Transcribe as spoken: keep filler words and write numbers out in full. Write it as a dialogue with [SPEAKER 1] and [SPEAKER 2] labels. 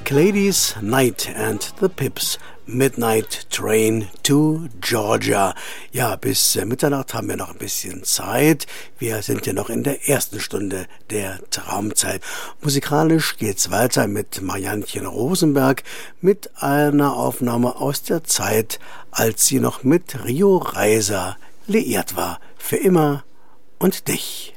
[SPEAKER 1] Gladys Knight and the Pips, Midnight Train to Georgia. Ja, bis äh, Mitternacht haben wir noch ein bisschen Zeit. Wir sind ja noch in der ersten Stunde der Traumzeit. Musikalisch geht's weiter mit Mariannchen Rosenberg mit einer Aufnahme aus der Zeit, als sie noch mit Rio Reiser liiert war. Für immer und dich.